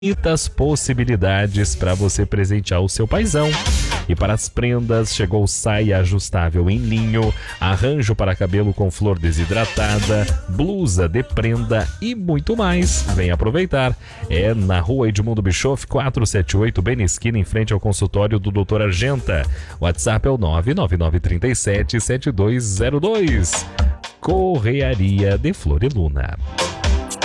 Muitas possibilidades para você presentear o seu paizão. E para as prendas, chegou saia ajustável em linho, arranjo para cabelo com flor desidratada, blusa de prenda e muito mais. Vem aproveitar. É na rua Edmundo Bischoff, 478, bem na esquina, em frente ao consultório do Dr. Argenta. WhatsApp é o 99937-7202. Correaria de Floriluna.